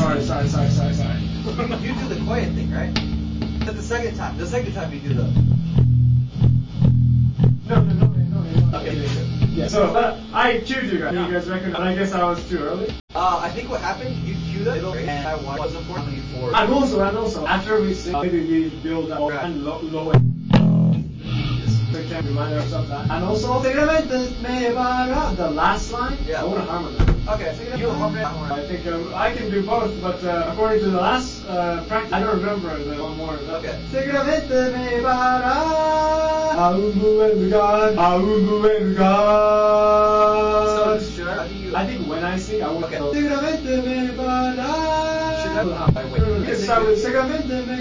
Sorry. You do the quiet thing, right? That's the second time. The second time you do the. No. Okay. Yeah. So I cued you guys. You guys recognize? I guess I was too early. I think what happened, you queued it, and I wasn't for me for. And also, after we sing, maybe we build up and low. So can remind ourselves that. And also, the last line. Yeah. I want to harmonize. Okay, so you harmonize. I think I can do both, but according to the last practice, I don't remember the one more. Okay. Seguramente me vará a un buen lugar, a un buen lugar. So sure. How do you? I think when I sing, I want Okay. to. Seguramente me vará. Should I? Seguramente me